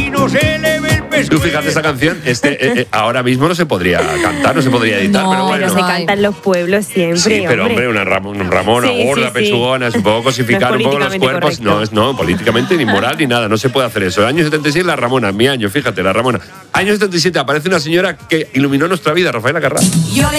y no se le ve el pescuezo. Tú fíjate, esa canción ahora mismo no se podría cantar, no se podría editar, pero bueno. Pero se canta en los pueblos siempre. Sí, pero hombre, una Ramona Sí, gorda, sí. pechugona, un poco cosificar un poco los cuerpos. Correcto. No, políticamente ni moral ni nada, no se puede hacer eso. El año 76, la Ramona, mi año, fíjate, la Ramona. Año 77 aparece una señora que iluminó nuestra vida, Rafaela Carrà. Yo le